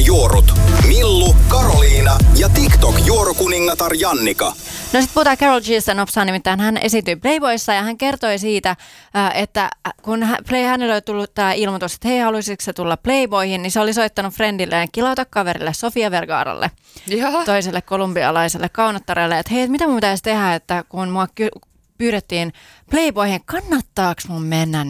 TikTok-juorut. Millu, Karoliina ja TikTok-juorukuningatar Jannika. No sit puhutaan Karol Gista nopsaan, nimittäin hän esiintyi Playboyssa ja hän kertoi siitä, että kun hänelle oli tullut tämä ilmoitus, että hei, haluaisitko se tulla Playboyhin, niin se oli soittanut friendilleen kilauta-kaverille Sofia Vergaralle, toiselle kolumbialaiselle kaunottajalle, että hei, mitä mun pitäisi tehdä, että kun mua pyydettiin Playboyhin, kannattaako mun mennä